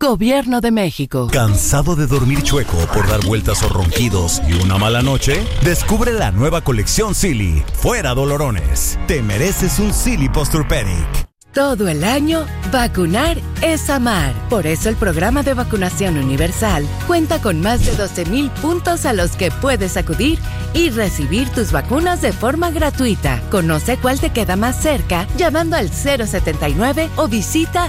Gobierno de México. ¿Cansado de dormir chueco por dar vueltas o ronquidos y una mala noche? Descubre la nueva colección Silly. Fuera dolorones. Te mereces un Silly Posturepedic. Todo el año, vacunar es amar. Por eso el programa de vacunación universal cuenta con más de 12,000 puntos a los que puedes acudir y recibir tus vacunas de forma gratuita. Conoce cuál te queda más cerca llamando al 079 o visita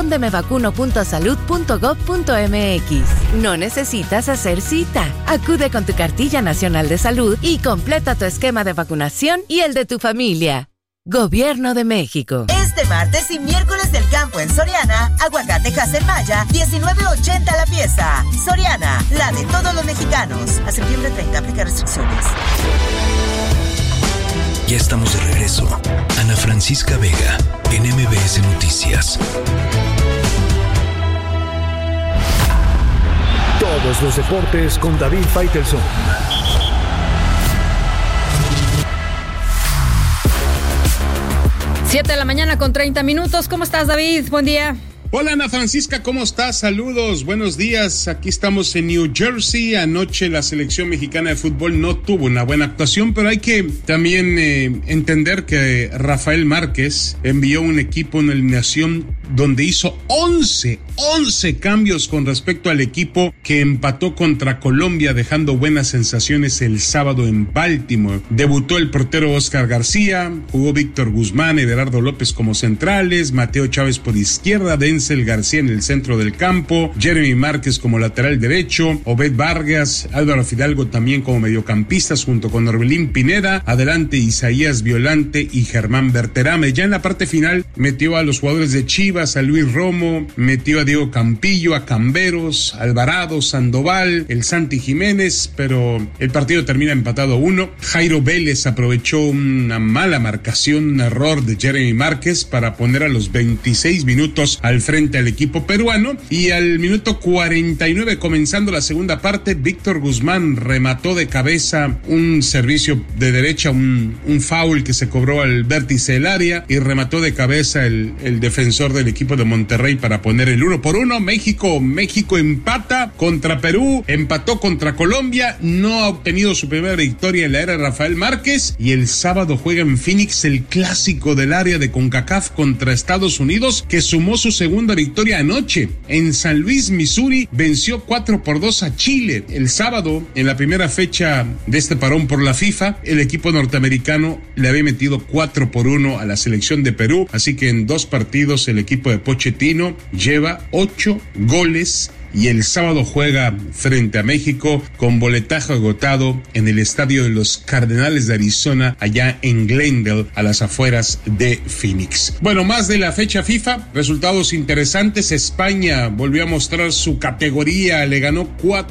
dondemevacuno.salud.gov.mx. No necesitas hacer cita. Acude con tu cartilla nacional de salud y completa tu esquema de vacunación y el de tu familia. Gobierno de México. Este martes y miércoles del campo en Soriana, aguacate Hass-el-Maya, $19.80 la pieza. Soriana, la de todos los mexicanos. A septiembre 30, aplica restricciones. Ya estamos de regreso. Ana Francisca Vega, en MBS Noticias. Todos los deportes con David Faitelson. 7:30 a.m. ¿Cómo estás, David? Buen día. Hola, Ana Francisca, ¿cómo estás? Saludos, buenos días. Aquí estamos en New Jersey. Anoche la selección mexicana de fútbol no tuvo una buena actuación, pero hay que también entender que Rafael Márquez envió un equipo en eliminación donde hizo 11 cambios con respecto al equipo que empató contra Colombia, dejando buenas sensaciones el sábado en Baltimore. Debutó el portero Oscar García, jugó Víctor Guzmán, Everardo López como centrales, Mateo Chávez por izquierda, Denzel García en el centro del campo, Jeremy Márquez como lateral derecho, Obed Vargas, Álvaro Fidalgo también como mediocampistas junto con Orbelín Pineda, adelante Isaías Violante y Germán Berterame. Ya en la parte final metió a los jugadores de Chivas, a Luis Romo, metió a Diego Campillo, a Camberos, Alvarado, Sandoval, el Santi Jiménez, pero el partido termina empatado 1. Jairo Vélez aprovechó una mala marcación, un error de Jeremy Márquez para poner a los 26 minutos al frente al equipo peruano, y al minuto 49, comenzando la segunda parte, Víctor Guzmán remató de cabeza un servicio de derecha, un foul que se cobró al vértice del área, y remató de cabeza el defensor del equipo de Monterrey para poner el 1-1. México empata contra Perú, empató contra Colombia, no ha obtenido su primera victoria en la era de Rafael Márquez, y el sábado juega en Phoenix el clásico del área de CONCACAF contra Estados Unidos, que sumó su segunda victoria anoche. En San Luis, Missouri, venció 4-2 a Chile. El sábado, en la primera fecha de este parón por la FIFA, el equipo norteamericano le había metido 4-1 a la selección de Perú, así que en 2 partidos el equipo de Pochettino lleva 8 goles. Y el sábado juega frente a México con boletaje agotado en el estadio de los Cardenales de Arizona, allá en Glendale, a las afueras de Phoenix. Bueno, más de la fecha FIFA, resultados interesantes. España volvió a mostrar su categoría, le ganó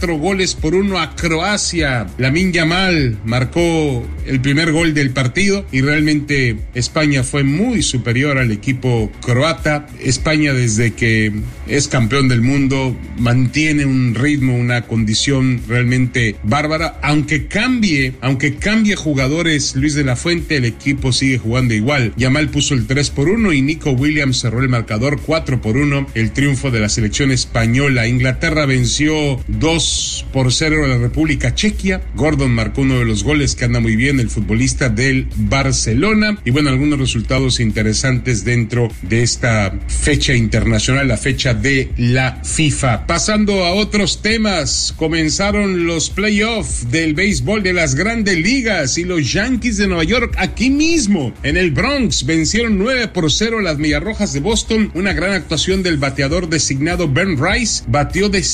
4-1 a Croacia. Lamine Yamal marcó el primer gol del partido y realmente España fue muy superior al equipo croata. España, desde que es campeón del mundo, mantiene un ritmo, una condición realmente bárbara. Aunque cambie jugadores Luis de la Fuente, el equipo sigue jugando igual. Yamal puso el 3-1 y Nico Williams cerró el marcador 4-1. El triunfo de la selección española. Inglaterra venció 2-0 a la República Chequia. Gordon marcó uno de los goles, que anda muy bien, el futbolista del Barcelona. Y bueno, algunos resultados interesantes dentro de esta fecha internacional, la fecha de la FIFA. Pasando a otros temas, comenzaron los playoffs del béisbol de las grandes ligas y los Yankees de Nueva York, aquí mismo en el Bronx, vencieron 9-0 a las Mediarrojas de Boston. Una gran actuación del bateador designado Ben Rice, batió de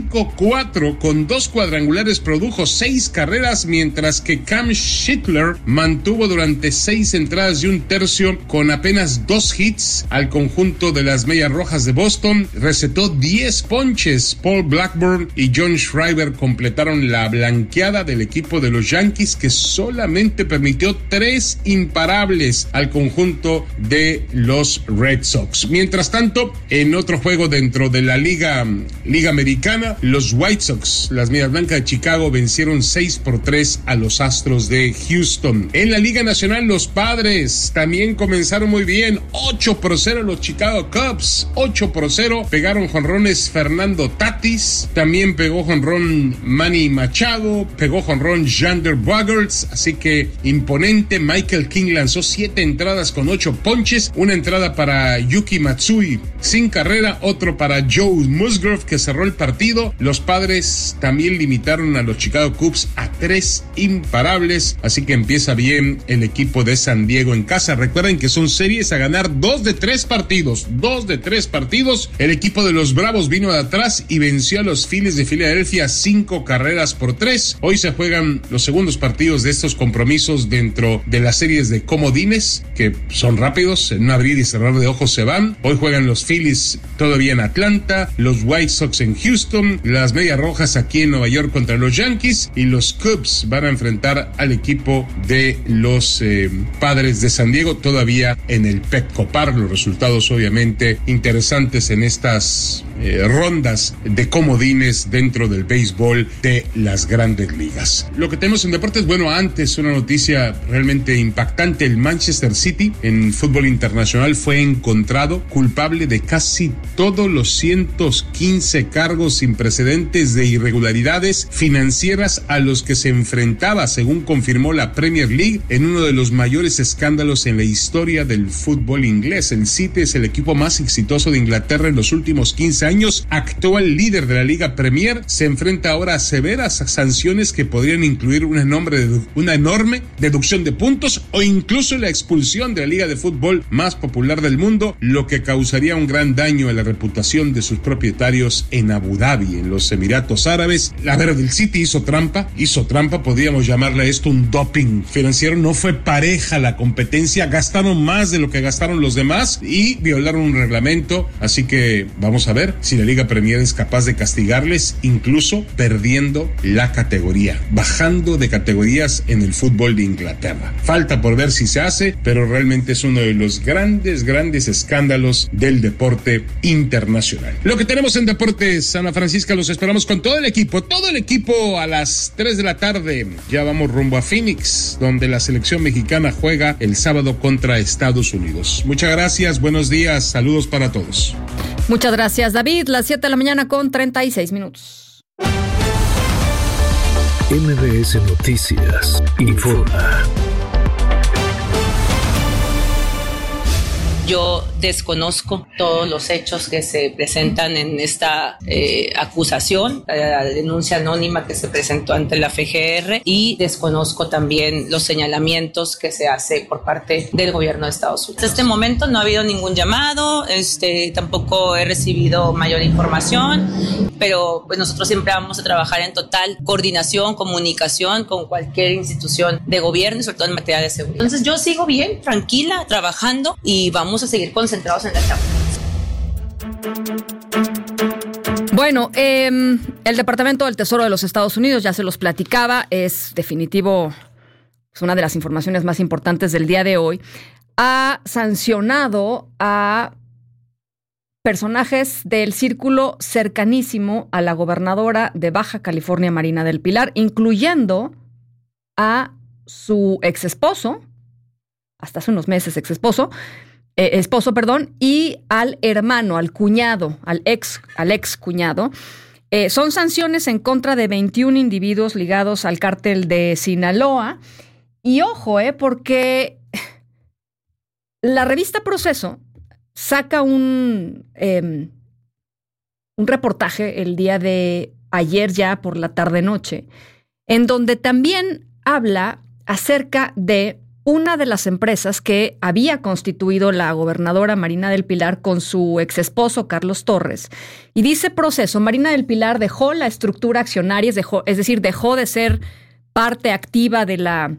5-4 con 2 cuadrangulares, produjo 6 carreras, mientras que Cam Schittler mantuvo durante 6 entradas y un tercio con apenas 2 hits al conjunto de las Mediarrojas de Boston. Recetó 10 ponches Dodgers. Paul Blackburn y John Schreiber completaron la blanqueada del equipo de los Yankees, que solamente permitió 3 imparables al conjunto de los Red Sox. Mientras tanto, en otro juego dentro de la Liga Americana, los White Sox, las Medias Blancas de Chicago, vencieron 6-3 a los Astros de Houston. En la Liga Nacional, los Padres también comenzaron muy bien, 8-0 los Chicago Cubs, 8-0, pegaron jonrones Fernando Tatis, también pegó jonrón Manny Machado, pegó jonrón Xander Bogaerts, así que imponente. Michael King lanzó 7 entradas con 8 ponches, una entrada para Yuki Matsui sin carrera, otro para Joe Musgrove, que cerró el partido. Los Padres también limitaron a los Chicago Cubs a 3 imparables, así que empieza bien el equipo de San Diego en casa. Recuerden que son series a ganar 2 de 3 partidos. El equipo de los Bravos vino de atrás y venció a los Phillies de Filadelfia 5-3. Hoy se juegan los segundos partidos de estos compromisos dentro de las series de comodines, que son rápidos, en un abrir y cerrar de ojos se van. Hoy juegan los Phillies todavía en Atlanta, los White Sox en Houston, las Medias Rojas aquí en Nueva York contra los Yankees, y los Cubs van a enfrentar al equipo de los Padres de San Diego todavía en el Petco Park. Los resultados obviamente interesantes en estas rondas de comodines dentro del béisbol de las grandes ligas. Lo que tenemos en deportes, bueno, antes una noticia realmente impactante: el Manchester City en fútbol internacional fue encontrado culpable de casi todos los 115 cargos sin precedentes de irregularidades financieras a los que se enfrentaba, según confirmó la Premier League, en uno de los mayores escándalos en la historia del fútbol inglés. El City es el equipo más exitoso de Inglaterra en los últimos 15 años, actual líder de la Liga Premier, se enfrenta ahora a severas sanciones que podrían incluir una enorme deducción de puntos o incluso la expulsión de la liga de fútbol más popular del mundo, lo que causaría un gran daño a la reputación de sus propietarios en Abu Dhabi, en los Emiratos Árabes. La verdad, el City hizo trampa, podríamos llamarle a esto un doping financiero. No fue pareja la competencia, gastaron más de lo que gastaron los demás y violaron un reglamento, así que vamos a ver si la Liga Premier es capaz de castigarles, incluso perdiendo la categoría, bajando de categorías en el fútbol de Inglaterra. Falta por ver si se hace, pero realmente es uno de los grandes escándalos del deporte internacional. Lo que tenemos en Deportes Ana Francisca, los esperamos con todo el equipo a las 3 de la tarde. Ya vamos rumbo a Phoenix, donde la selección mexicana juega el sábado contra Estados Unidos. Muchas gracias, buenos días, saludos para todos. Muchas gracias, David. Las 7 de la mañana con 36 minutos. MBS Noticias informa. Yo desconozco todos los hechos que se presentan en esta acusación, la denuncia anónima que se presentó ante la FGR, y desconozco también los señalamientos que se hace por parte del gobierno de Estados Unidos. Hasta este momento no ha habido ningún llamado, tampoco he recibido mayor información, pero pues nosotros siempre vamos a trabajar en total coordinación, comunicación con cualquier institución de gobierno y sobre todo en materia de seguridad. Entonces yo sigo bien, tranquila, trabajando y vamos a seguir concentrados en la chamba. Bueno, el Departamento del Tesoro de los Estados Unidos, ya se los platicaba, es definitivo, es una de las informaciones más importantes del día de hoy, ha sancionado a personajes del círculo cercanísimo a la gobernadora de Baja California, Marina del Pilar, incluyendo a su exesposo, hasta hace unos meses esposo, y al hermano, al cuñado, al ex cuñado. Son sanciones en contra de 21 individuos ligados al cártel de Sinaloa. Y ojo, porque la revista Proceso saca un reportaje el día de ayer, ya por la tarde-noche, en donde también habla acerca de una de las empresas que había constituido la gobernadora Marina del Pilar con su exesposo Carlos Torres. Y dice Proceso, Marina del Pilar dejó la estructura accionaria, dejó de ser parte activa de la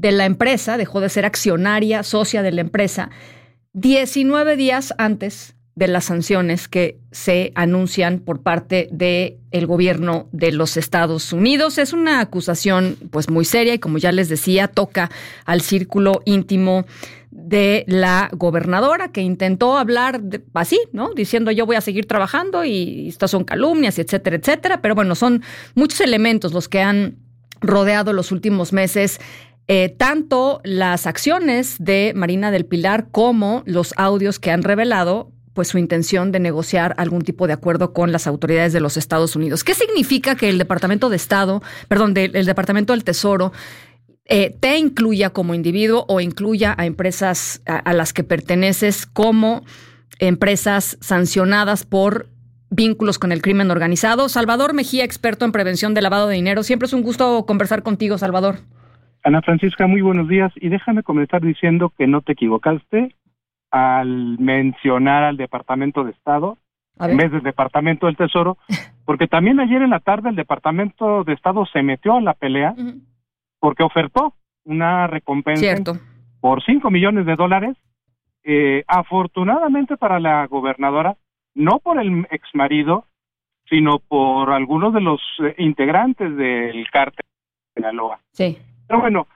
empresa, dejó de ser accionaria, socia de la empresa, 19 días antes de las sanciones que se anuncian por parte del gobierno de los Estados Unidos. Es una acusación pues muy seria y, como ya les decía, toca al círculo íntimo de la gobernadora, que intentó hablar así, ¿no? Diciendo yo voy a seguir trabajando y estas son calumnias, etcétera, etcétera. Pero bueno, son muchos elementos los que han rodeado los últimos meses, tanto las acciones de Marina del Pilar como los audios que han revelado pues su intención de negociar algún tipo de acuerdo con las autoridades de los Estados Unidos. ¿Qué significa que el Departamento el Departamento del Tesoro te incluya como individuo o incluya a empresas a las que perteneces como empresas sancionadas por vínculos con el crimen organizado? Salvador Mejía, experto en prevención de lavado de dinero. Siempre es un gusto conversar contigo, Salvador. Ana Francisca, muy buenos días. Y déjame comenzar diciendo que no te equivocaste al mencionar al Departamento de Estado en vez del Departamento del Tesoro, porque también ayer en la tarde el Departamento de Estado se metió a la pelea porque ofertó una recompensa por $5 millones. Afortunadamente para la gobernadora, no por el exmarido, sino por algunos de los integrantes del cártel de Sinaloa. Sí. Pero bueno.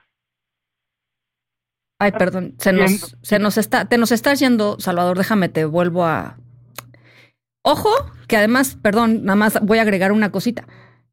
Ay, perdón, te nos estás yendo, Salvador, déjame, te vuelvo a... Ojo, que además, perdón, nada más voy a agregar una cosita.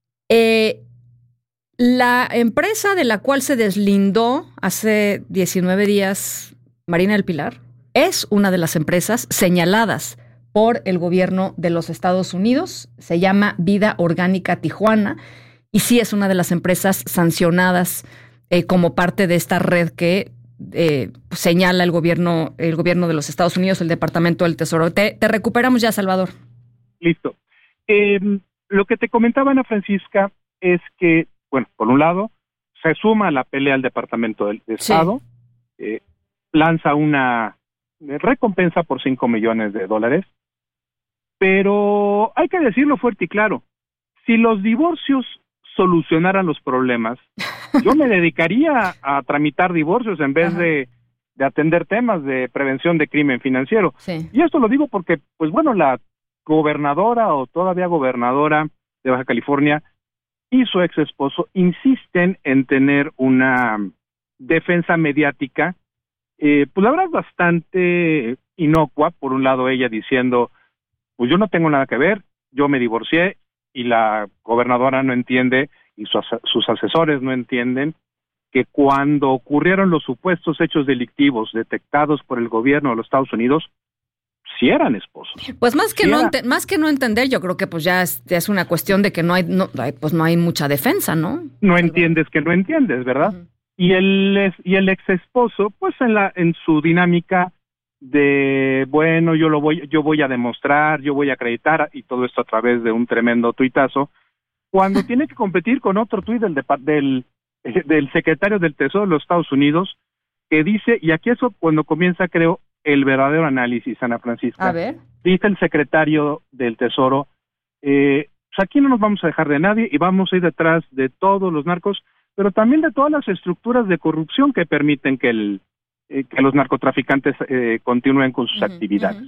La empresa de la cual se deslindó hace 19 días Marina del Pilar es una de las empresas señaladas por el gobierno de los Estados Unidos. Se llama Vida Orgánica Tijuana y sí es una de las empresas sancionadas como parte de esta red que señala el gobierno de los Estados Unidos, el Departamento del Tesoro. Te recuperamos ya, Salvador. Listo. Lo que te comentaba, Ana Francisca, es que, bueno, por un lado, se suma a la pelea al Departamento de Estado, lanza una recompensa por $5 millones, pero hay que decirlo fuerte y claro, si los divorcios solucionaran los problemas, yo me dedicaría a tramitar divorcios en vez de atender temas de prevención de crimen financiero. Sí. Y esto lo digo porque, pues bueno, la gobernadora o todavía gobernadora de Baja California y su ex esposo insisten en tener una defensa mediática, pues la verdad es bastante inocua. Por un lado, ella diciendo, pues yo no tengo nada que ver, yo me divorcié, y la gobernadora no entiende, y sus asesores no entienden, que cuando ocurrieron los supuestos hechos delictivos detectados por el gobierno de los Estados Unidos, sí eran esposos. Pues más que no entender, yo creo que pues ya es una cuestión de que no hay mucha defensa, ¿no? No entiendes que no entiendes, ¿verdad? Uh-huh. Y el ex esposo, pues en su dinámica de bueno, yo voy a demostrar, yo voy a acreditar, y todo esto a través de un tremendo tuitazo, cuando tiene que competir con otro tuit del secretario del Tesoro de los Estados Unidos, que dice, y aquí eso cuando comienza, creo, el verdadero análisis, Ana Francisca. A ver. Dice el secretario del Tesoro, pues aquí no nos vamos a dejar de nadie y vamos a ir detrás de todos los narcos, pero también de todas las estructuras de corrupción que permiten que los narcotraficantes continúen con sus actividades.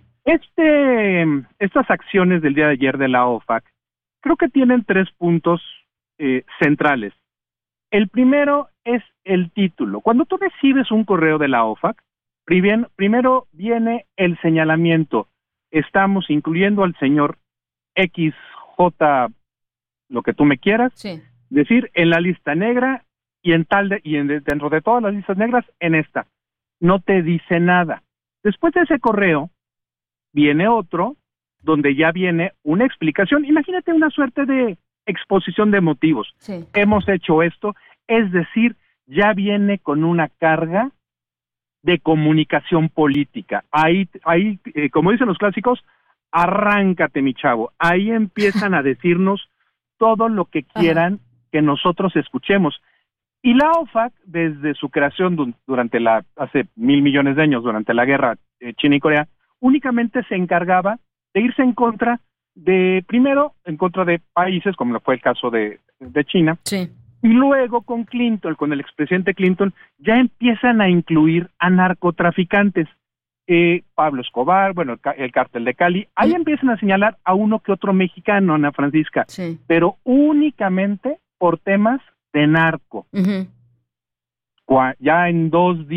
Estas acciones del día de ayer de la OFAC creo que tienen 3 puntos centrales. El primero es el título. Cuando tú recibes un correo de la OFAC, primero viene el señalamiento. Estamos incluyendo al señor XJ, lo que tú me quieras, decir, en la lista negra y dentro de todas las listas negras, en esta. No te dice nada. Después de ese correo, viene otro, donde ya viene una explicación. Imagínate una suerte de exposición de motivos. Sí. Hemos hecho esto, es decir, ya viene con una carga de comunicación política. Ahí, como dicen los clásicos, arráncate, mi chavo. Ahí empiezan a decirnos todo lo que quieran que nosotros escuchemos. Y la OFAC, desde su creación hace 1,000 millones de años, durante la guerra China y Corea, únicamente se encargaba de irse en contra de países, como fue el caso de China, y luego con el expresidente Clinton, ya empiezan a incluir a narcotraficantes. Pablo Escobar, bueno, el cártel de Cali, ahí empiezan a señalar a uno que otro mexicano, Ana Francisca, pero únicamente por temas de narco. Ya en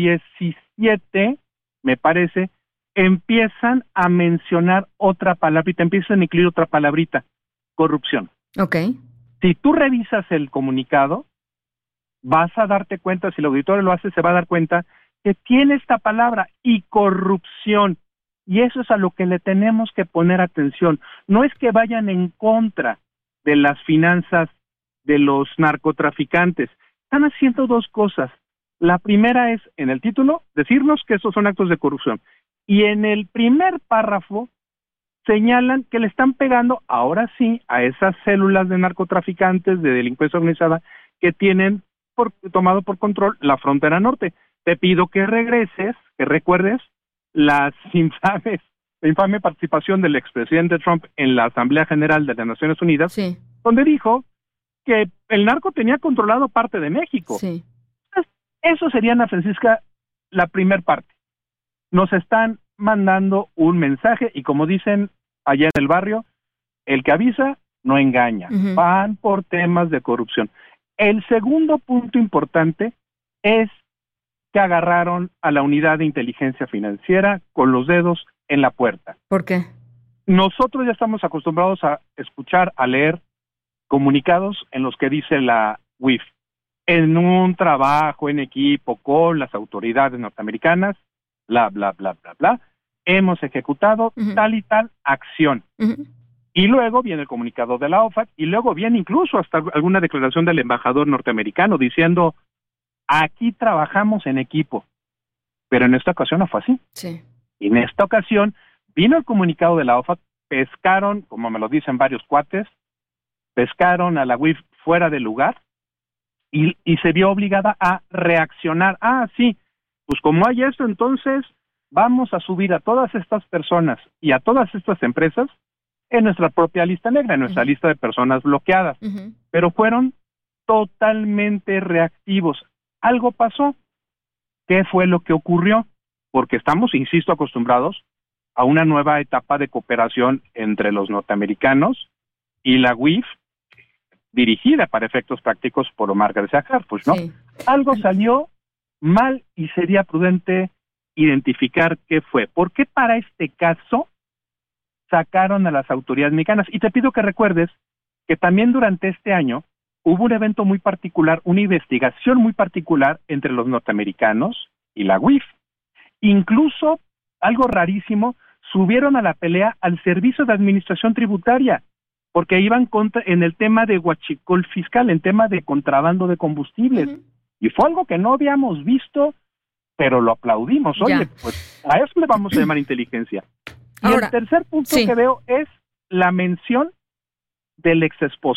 217, me parece, empiezan a mencionar otra palabrita, empiezan a incluir otra palabrita, corrupción. Okay. Si tú revisas el comunicado, vas a darte cuenta, si el auditorio lo hace, se va a dar cuenta que tiene esta palabra, y corrupción, y eso es a lo que le tenemos que poner atención. No es que vayan en contra de las finanzas de los narcotraficantes, están haciendo dos cosas. La primera es, en el título, decirnos que esos son actos de corrupción, y en el primer párrafo señalan que le están pegando, ahora sí, a esas células de narcotraficantes, de delincuencia organizada, que tienen tomado por control la frontera norte. Te pido que regreses, que recuerdes la infame participación del expresidente Trump en la Asamblea General de las Naciones Unidas, donde dijo que el narco tenía controlado parte de México. Entonces, eso sería, Ana Francisca, la primer parte. Nos están mandando un mensaje, y como dicen allá en el barrio, el que avisa no engaña. Van por temas de corrupción. El segundo punto importante es que agarraron a la unidad de inteligencia financiera con los dedos en la puerta. ¿Por qué? Nosotros ya estamos acostumbrados a escuchar, a leer comunicados en los que dice la UIF, en un trabajo en equipo con las autoridades norteamericanas, bla, bla, bla, bla, bla, hemos ejecutado tal y tal acción. Y luego viene el comunicado de la OFAC, y luego viene incluso hasta alguna declaración del embajador norteamericano diciendo, aquí trabajamos en equipo. Pero en esta ocasión no fue así. Y en esta ocasión vino el comunicado de la OFAC, pescaron, como me lo dicen varios cuates, pescaron a la UIF fuera de lugar, y se vio obligada a reaccionar. Sí, pues como hay esto, entonces vamos a subir a todas estas personas y a todas estas empresas en nuestra propia lista negra, en nuestra lista de personas bloqueadas. Pero fueron totalmente reactivos. Algo pasó. ¿Qué fue lo que ocurrió? Porque estamos, insisto, acostumbrados a una nueva etapa de cooperación entre los norteamericanos y la UIF, dirigida para efectos prácticos por Omar García Harfuch, ¿no? Algo salió mal y sería prudente identificar qué fue. ¿Por qué para este caso sacaron a las autoridades mexicanas? Y te pido que recuerdes que también durante este año hubo un evento muy particular, una investigación muy particular entre los norteamericanos y la UIF. Incluso, algo rarísimo, subieron a la pelea al Servicio de Administración Tributaria, porque iban en el tema de huachicol fiscal, en tema de contrabando de combustibles. Y fue algo que no habíamos visto, pero lo aplaudimos. Oye, pues a eso le vamos a llamar inteligencia. Y ahora, el tercer punto que veo es la mención del ex esposo.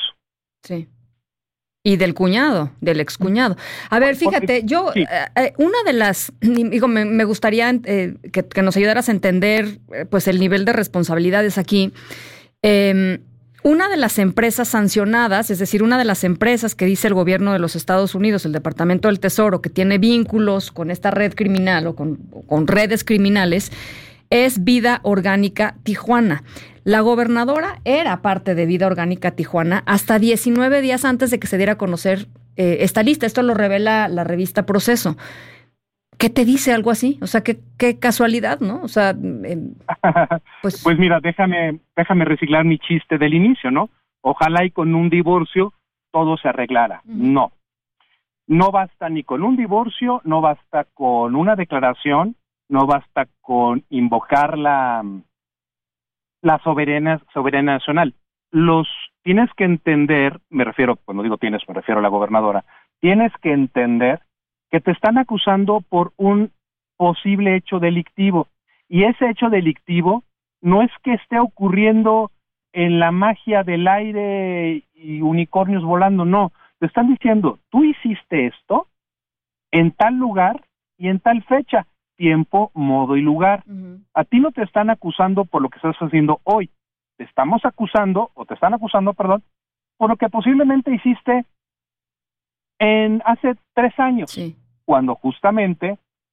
Y del cuñado, del excuñado. A ver, fíjate, yo, una de las, digo, me gustaría que nos ayudaras a entender pues el nivel de responsabilidades aquí. Una de las empresas sancionadas, es decir, una de las empresas que dice el gobierno de los Estados Unidos, el Departamento del Tesoro, que tiene vínculos con esta red criminal o con redes criminales, es Vida Orgánica Tijuana. La gobernadora era parte de Vida Orgánica Tijuana hasta 19 días antes de que se diera a conocer esta lista. Esto lo revela la revista Proceso. ¿Qué te dice algo así? O sea, qué casualidad, ¿no? O sea, pues mira, déjame reciclar mi chiste del inicio, ¿no? Ojalá y con un divorcio todo se arreglara. No basta ni con un divorcio, no basta con una declaración, no basta con invocar la soberanía nacional. Tienes que entender, cuando digo tienes, me refiero a la gobernadora, tienes que entender que te están acusando por un posible hecho delictivo, y ese hecho delictivo no es que esté ocurriendo en la magia del aire y unicornios volando, no, te están diciendo, tú hiciste esto en tal lugar y en tal fecha, tiempo, modo y lugar. A ti no te están acusando por lo que estás haciendo hoy, te están acusando, por lo que posiblemente hiciste hace 3 años, cuando justamente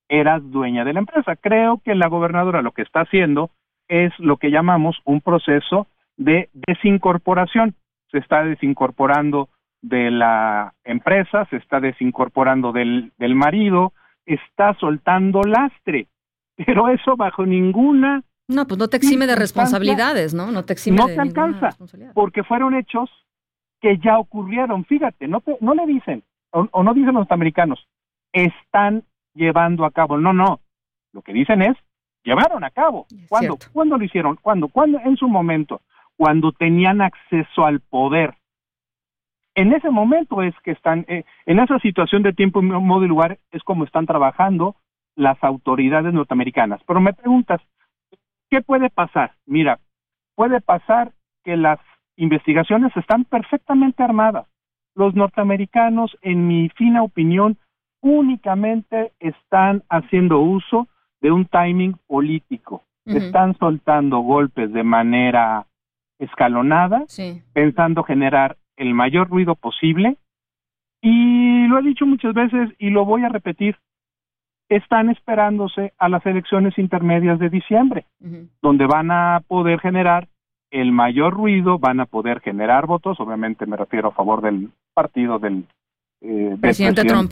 eras dueña de la empresa. Creo que la gobernadora lo que está haciendo es lo que llamamos un proceso de desincorporación. Se está desincorporando de la empresa, se está desincorporando del marido, está soltando lastre, pero eso bajo ninguna... No, pues no te exime de responsabilidades, ¿no? No te exime no de te alcanza, responsabilidad. porque fueron hechos que ya ocurrieron. Fíjate, no le dicen, o no dicen los norteamericanos, están llevando a cabo. No, lo que dicen es, llevaron a cabo. ¿Cuándo lo hicieron? ¿Cuándo? En su momento, cuando tenían acceso al poder. En ese momento es que están, en esa situación de tiempo, modo y lugar, es como están trabajando las autoridades norteamericanas. Pero me preguntas, ¿qué puede pasar? Mira, puede pasar que las investigaciones están perfectamente armadas. Los norteamericanos, en mi fina opinión, únicamente están haciendo uso de un timing político. Están soltando golpes de manera escalonada, pensando generar el mayor ruido posible, y lo he dicho muchas veces y lo voy a repetir, están esperándose a las elecciones intermedias de diciembre, donde van a poder generar el mayor ruido, van a poder generar votos, obviamente me refiero a favor del partido del presidente Trump,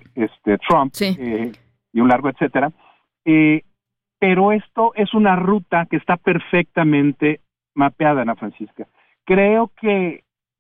y un largo etcétera, pero esto es una ruta que está perfectamente mapeada, Ana Francisca. Creo que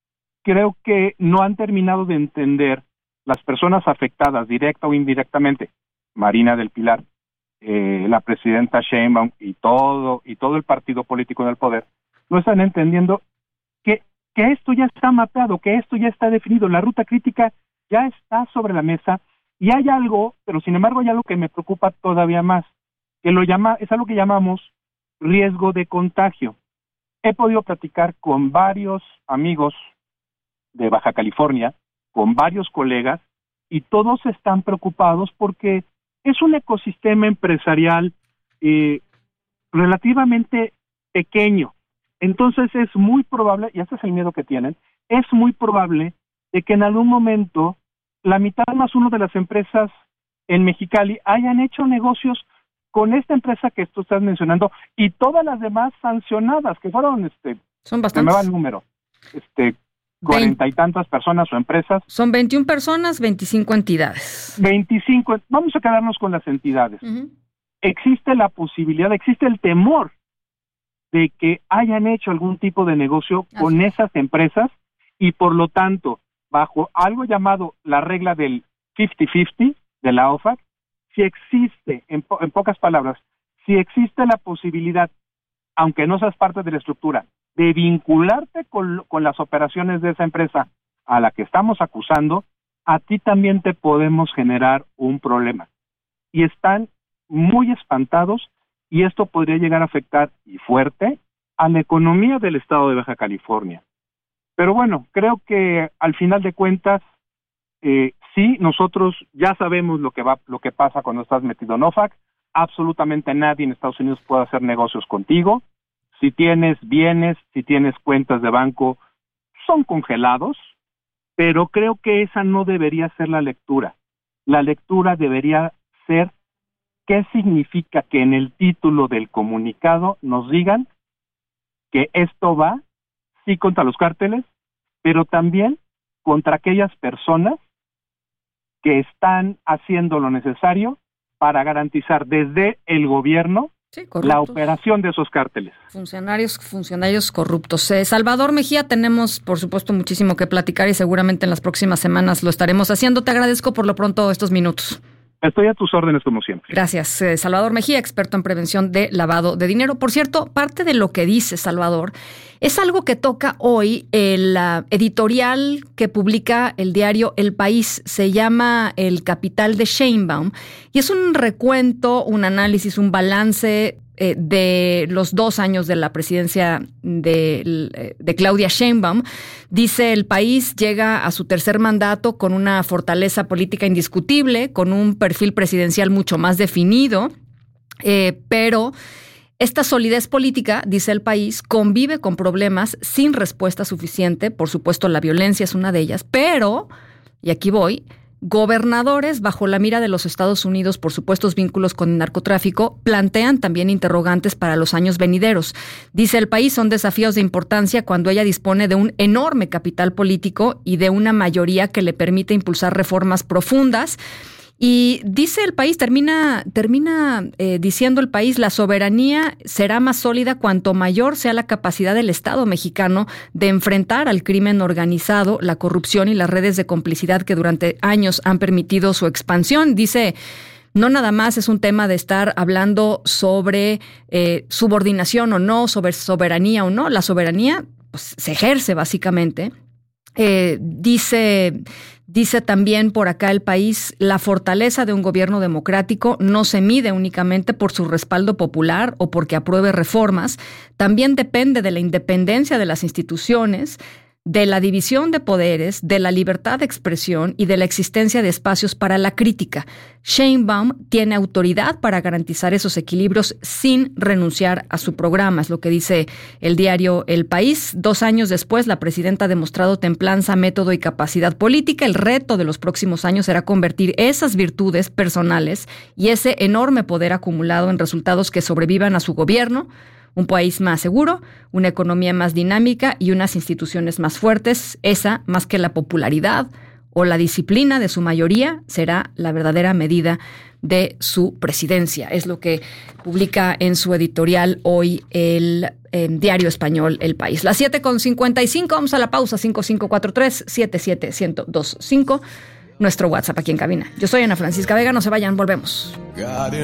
no han terminado de entender las personas afectadas, directa o indirectamente, Marina del Pilar, la presidenta Sheinbaum y todo el partido político en el poder, no están entendiendo que esto ya está mapeado, que esto ya está definido, la ruta crítica ya está sobre la mesa, y hay algo, pero sin embargo hay algo que me preocupa todavía más, que es algo que llamamos riesgo de contagio. He podido platicar con varios amigos de Baja California, con varios colegas, y todos están preocupados porque es un ecosistema empresarial relativamente pequeño. Entonces es muy probable, y este es el miedo que tienen, es muy probable de que en algún momento la mitad más uno de las empresas en Mexicali hayan hecho negocios con esta empresa que tú estás mencionando y todas las demás sancionadas, que fueron, son bastantes. Se me va el número, 40 y tantas personas o empresas. Son 21 personas, 25 entidades. 25, vamos a quedarnos con las entidades. Existe la posibilidad, existe el temor de que hayan hecho algún tipo de negocio con esas empresas, y por lo tanto, bajo algo llamado la regla del 50-50 de la OFAC, si existe, en pocas palabras, si existe la posibilidad, aunque no seas parte de la estructura, de vincularte con las operaciones de esa empresa a la que estamos acusando, a ti también te podemos generar un problema. Y están muy espantados, y esto podría llegar a afectar, y fuerte, a la economía del estado de Baja California. Pero bueno, creo que al final de cuentas, sí, nosotros ya sabemos lo que pasa cuando estás metido en OFAC. Absolutamente nadie en Estados Unidos puede hacer negocios contigo. Si tienes bienes, si tienes cuentas de banco, son congelados, pero creo que esa no debería ser la lectura. La lectura debería ser qué significa que en el título del comunicado nos digan que esto va, sí, contra los cárteles, pero también contra aquellas personas que están haciendo lo necesario para garantizar desde el gobierno la operación de esos cárteles. Funcionarios corruptos. Salvador Mejía, tenemos por supuesto muchísimo que platicar y seguramente en las próximas semanas lo estaremos haciendo. Te agradezco por lo pronto estos minutos. Estoy a tus órdenes como siempre. Gracias. Salvador Mejía, experto en prevención de lavado de dinero. Por cierto, parte de lo que dice Salvador es algo que toca hoy el editorial que publica el diario El País. Se llama El Capital de Sheinbaum y es un recuento, un análisis, un balance de los 2 años de la presidencia de Claudia Sheinbaum. Dice El País llega a su tercer mandato con una fortaleza política indiscutible, con un perfil presidencial mucho más definido, pero esta solidez política, dice El País, convive con problemas sin respuesta suficiente. Por supuesto, la violencia es una de ellas, pero, y aquí voy, Gobernadores, bajo la mira de los Estados Unidos por supuestos vínculos con el narcotráfico, plantean también interrogantes para los años venideros. Dice El País, son desafíos de importancia cuando ella dispone de un enorme capital político y de una mayoría que le permite impulsar reformas profundas. Y dice El País, termina diciendo El País, la soberanía será más sólida cuanto mayor sea la capacidad del Estado mexicano de enfrentar al crimen organizado, la corrupción y las redes de complicidad que durante años han permitido su expansión. Dice, no nada más es un tema de estar hablando sobre subordinación o no, sobre soberanía o no. La soberanía pues, se ejerce básicamente. Dice también por acá El País, la fortaleza de un gobierno democrático no se mide únicamente por su respaldo popular o porque apruebe reformas, también depende de la independencia de las instituciones, de la división de poderes, de la libertad de expresión y de la existencia de espacios para la crítica. Sheinbaum tiene autoridad para garantizar esos equilibrios sin renunciar a su programa, es lo que dice el diario El País. 2 años después, la presidenta ha demostrado templanza, método y capacidad política. El reto de los próximos años será convertir esas virtudes personales y ese enorme poder acumulado en resultados que sobrevivan a su gobierno. Un país más seguro, una economía más dinámica y unas instituciones más fuertes. Esa, más que la popularidad o la disciplina de su mayoría, será la verdadera medida de su presidencia. Es lo que publica en su editorial hoy el diario español El País. Las 7:55, vamos a la pausa, 5543-77125, nuestro WhatsApp aquí en cabina. Yo soy Ana Francisca Vega, no se vayan, volvemos.